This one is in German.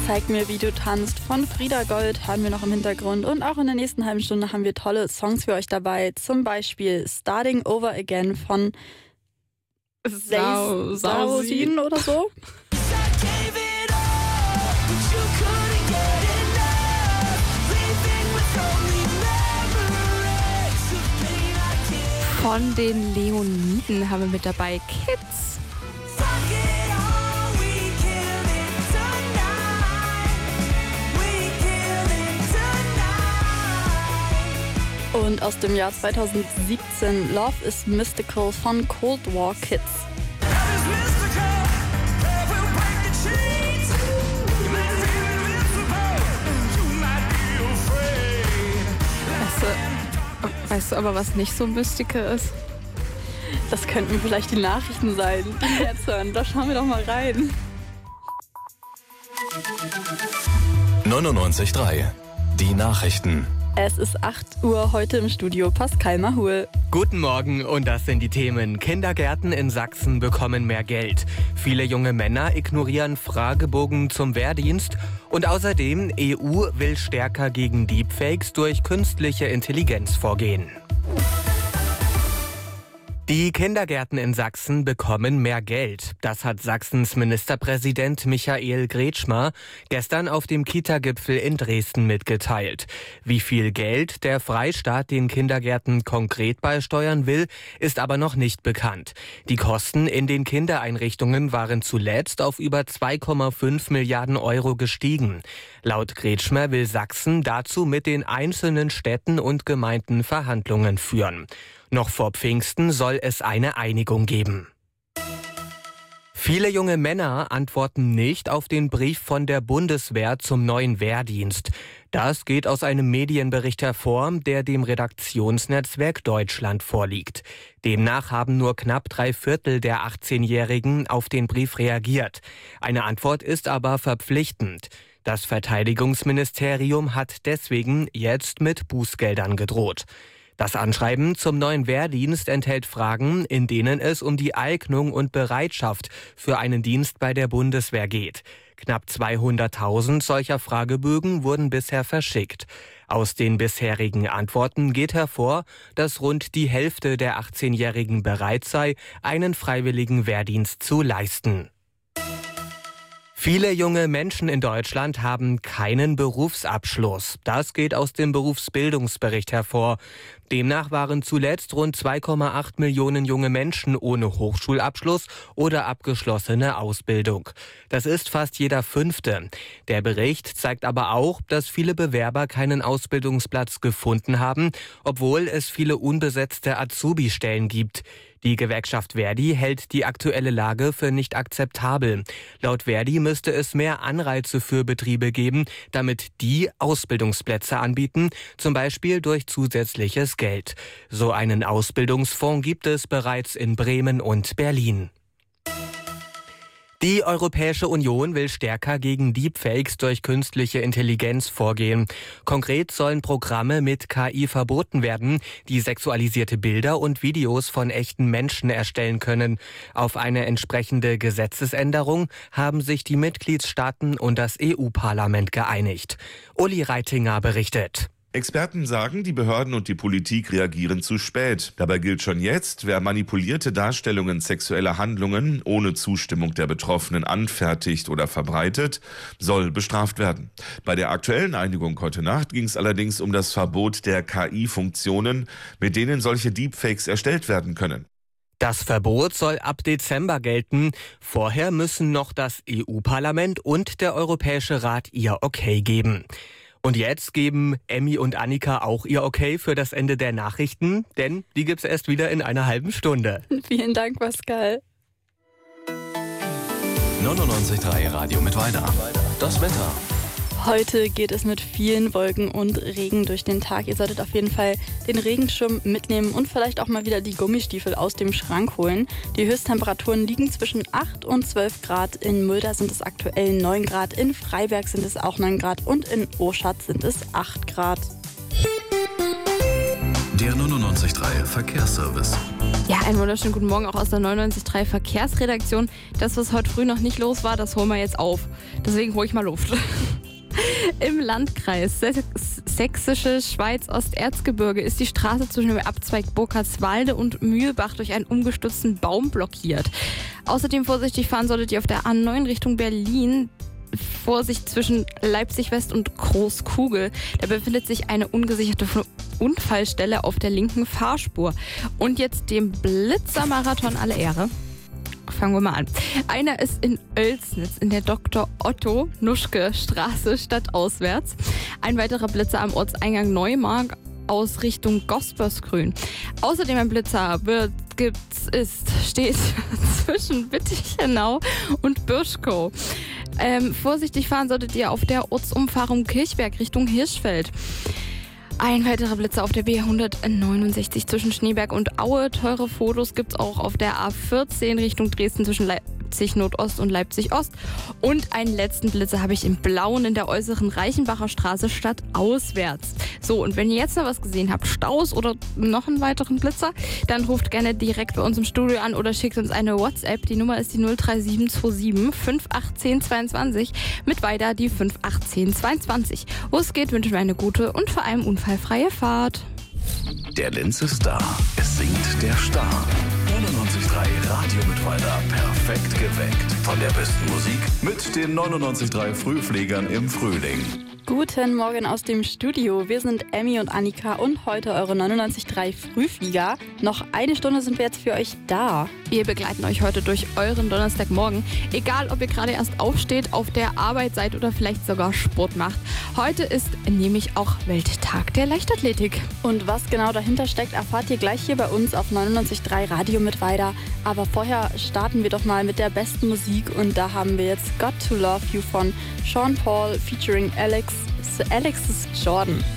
Zeig mir, wie du tanzt von Frieda Gold hören wir noch im Hintergrund. Und auch in der nächsten halben Stunde haben wir tolle Songs für euch dabei. Zum Beispiel Starting Over Again von Sausin oder so. Von den Leoniden haben wir mit dabei Kids. Und aus dem Jahr 2017 Love is Mystical von Cold War Kids. Weißt du aber, was nicht so Mystical ist? Das könnten vielleicht die Nachrichten sein, die wir jetzt hören. Da schauen wir doch mal rein. 99.3 Die Nachrichten. Es ist 8 Uhr, heute im Studio Pascal Mahul. Guten Morgen und das sind die Themen. Kindergärten in Sachsen bekommen mehr Geld. Viele junge Männer ignorieren Fragebogen zum Wehrdienst. Und außerdem, EU will stärker gegen Deepfakes durch künstliche Intelligenz vorgehen. Die Kindergärten in Sachsen bekommen mehr Geld. Das hat Sachsens Ministerpräsident Michael Kretschmer gestern auf dem Kita-Gipfel in Dresden mitgeteilt. Wie viel Geld der Freistaat den Kindergärten konkret beisteuern will, ist aber noch nicht bekannt. Die Kosten in den Kindereinrichtungen waren zuletzt auf über 2,5 Milliarden Euro gestiegen. Laut Kretschmer will Sachsen dazu mit den einzelnen Städten und Gemeinden Verhandlungen führen. Noch vor Pfingsten soll es eine Einigung geben. Viele junge Männer antworten nicht auf den Brief von der Bundeswehr zum neuen Wehrdienst. Das geht aus einem Medienbericht hervor, der dem Redaktionsnetzwerk Deutschland vorliegt. Demnach haben nur knapp 3/4 der 18-Jährigen auf den Brief reagiert. Eine Antwort ist aber verpflichtend. Das Verteidigungsministerium hat deswegen jetzt mit Bußgeldern gedroht. Das Anschreiben zum neuen Wehrdienst enthält Fragen, in denen es um die Eignung und Bereitschaft für einen Dienst bei der Bundeswehr geht. Knapp 200.000 solcher Fragebögen wurden bisher verschickt. Aus den bisherigen Antworten geht hervor, dass rund die Hälfte der 18-Jährigen bereit sei, einen freiwilligen Wehrdienst zu leisten. Viele junge Menschen in Deutschland haben keinen Berufsabschluss. Das geht aus dem Berufsbildungsbericht hervor. Demnach waren zuletzt rund 2,8 Millionen junge Menschen ohne Hochschulabschluss oder abgeschlossene Ausbildung. Das ist fast jeder 5. Der Bericht zeigt aber auch, dass viele Bewerber keinen Ausbildungsplatz gefunden haben, obwohl es viele unbesetzte Azubi-Stellen gibt. Die Gewerkschaft Verdi hält die aktuelle Lage für nicht akzeptabel. Laut Verdi müsste es mehr Anreize für Betriebe geben, damit die Ausbildungsplätze anbieten, zum Beispiel durch zusätzliches Geld. So einen Ausbildungsfonds gibt es bereits in Bremen und Berlin. Die Europäische Union will stärker gegen Deepfakes durch künstliche Intelligenz vorgehen. Konkret sollen Programme mit KI verboten werden, die sexualisierte Bilder und Videos von echten Menschen erstellen können. Auf eine entsprechende Gesetzesänderung haben sich die Mitgliedstaaten und das EU-Parlament geeinigt. Uli Reitinger berichtet. Experten sagen, die Behörden und die Politik reagieren zu spät. Dabei gilt schon jetzt, wer manipulierte Darstellungen sexueller Handlungen ohne Zustimmung der Betroffenen anfertigt oder verbreitet, soll bestraft werden. Bei der aktuellen Einigung heute Nacht ging es allerdings um das Verbot der KI-Funktionen, mit denen solche Deepfakes erstellt werden können. Das Verbot soll ab Dezember gelten. Vorher müssen noch das EU-Parlament und der Europäische Rat ihr Okay geben. Und jetzt geben Emmy und Annika auch ihr Okay für das Ende der Nachrichten, denn die gibt's erst wieder in einer halben Stunde. Vielen Dank, Pascal. 99.3 Radio mit Weiter. Das Wetter. Heute geht es mit vielen Wolken und Regen durch den Tag. Ihr solltet auf jeden Fall den Regenschirm mitnehmen und vielleicht auch mal wieder die Gummistiefel aus dem Schrank holen. Die Höchsttemperaturen liegen zwischen 8 und 12 Grad. In Mulda sind es aktuell 9 Grad, in Freiberg sind es auch 9 Grad und in Oschatz sind es 8 Grad. Der 99.3 Verkehrsservice. Ja, einen wunderschönen guten Morgen auch aus der 99.3 Verkehrsredaktion. Das, was heute früh noch nicht los war, das holen wir jetzt auf. Deswegen hole ich mal Luft. Im Landkreis Sächsische Schweiz-Osterzgebirge ist die Straße zwischen dem Abzweig Burkhardswalde und Mühlbach durch einen umgestürzten Baum blockiert. Außerdem vorsichtig fahren solltet ihr auf der A9 Richtung Berlin. Vorsicht zwischen Leipzig West und Großkugel. Da befindet sich eine ungesicherte Unfallstelle auf der linken Fahrspur. Und jetzt dem Blitzermarathon alle Ehre. Fangen wir mal an. Einer ist in Oelsnitz in der Dr. Otto Nuschke Straße stadtauswärts. Ein weiterer Blitzer am Ortseingang Neumark aus Richtung Gospersgrün. Außerdem ein Blitzer steht zwischen Wittichenau und Birschkow. Vorsichtig fahren solltet ihr auf der Ortsumfahrung Kirchberg Richtung Hirschfeld. Ein weiterer Blitzer auf der B169 zwischen Schneeberg und Aue. Teure Fotos gibt's auch auf der A14 Richtung Dresden zwischen Leipzig Nordost und Leipzig Ost. Und einen letzten Blitzer habe ich im Blauen in der äußeren Reichenbacher Straße stadtauswärts. So, und wenn ihr jetzt noch was gesehen habt, Staus oder noch einen weiteren Blitzer, dann ruft gerne direkt bei uns im Studio an oder schickt uns eine WhatsApp. Die Nummer ist die 03727 581022 mit weiter die 581022. Wo es geht, wünschen wir eine gute und vor allem unfallfreie Fahrt. Der Linz ist da. Es singt der Star. 99.3 Radio Mittweida. Perfekt geweckt. Von der besten Musik mit den 99.3 Frühfliegern im Frühling. Guten Morgen aus dem Studio. Wir sind Emmy und Annika und heute eure 99.3 Frühflieger. Noch eine Stunde sind wir jetzt für euch da. Wir begleiten euch heute durch euren Donnerstagmorgen. Egal, ob ihr gerade erst aufsteht, auf der Arbeit seid oder vielleicht sogar Sport macht. Heute ist nämlich auch Welttag der Leichtathletik. Und was genau dahinter steckt, erfahrt ihr gleich hier bei uns auf 99.3 Radio Mittweida. Aber vorher starten wir doch mal mit der besten Musik und da haben wir jetzt Got to Love You von Sean Paul featuring Alexis Jordan.